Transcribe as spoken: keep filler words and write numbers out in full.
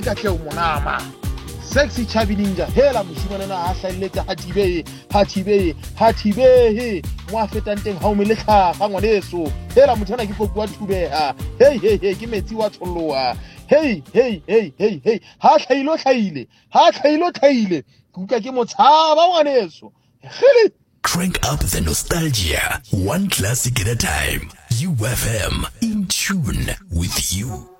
ke Katleho Monama. Sexy Chubby Ninja hela moshimane na ha hlalletse ha thibe ha thibe ha thibe mo a fetang teng ha o me le tlhaga ngwaneso hela motho ana ke popo wa thubeha hey hey hey ke metsi wa tsholoa hey hey hey hey hey ha hlailo hlaile ha hlailo hlaile ke utlwa ke motshaba ngwaneso hele. Crank up the nostalgia, one classic at a time. U F M, in tune with you.